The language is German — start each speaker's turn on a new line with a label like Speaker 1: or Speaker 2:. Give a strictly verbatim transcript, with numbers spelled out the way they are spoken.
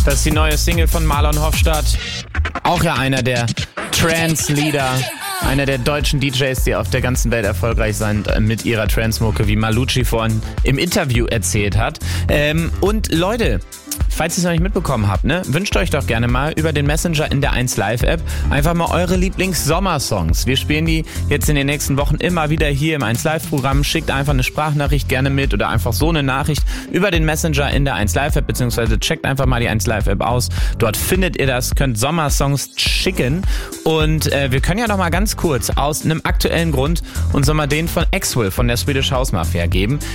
Speaker 1: Das ist die neue Single von Marlon Hofstadt. Auch ja einer der Trance-Leader, einer der deutschen D Js, die auf der ganzen Welt erfolgreich sind mit ihrer Trance-Mucke, wie Malucci vorhin im Interview erzählt hat. Ähm, und Leute, falls ihr es noch nicht mitbekommen habt, ne, wünscht euch doch gerne mal über den Messenger in der eins Live App einfach mal eure Lieblings-Sommersongs. Wir spielen die jetzt in den nächsten Wochen immer wieder hier im eins Live Programm. Schickt einfach eine Sprachnachricht gerne mit oder einfach so eine Nachricht über den Messenger in der eins Live App, beziehungsweise checkt einfach mal die eins Live App aus. Dort findet ihr das, könnt Sommersongs schicken. Und äh, wir können ja noch mal ganz kurz aus einem aktuellen Grund uns nochmal den von Axwell von der Swedish House Mafia geben.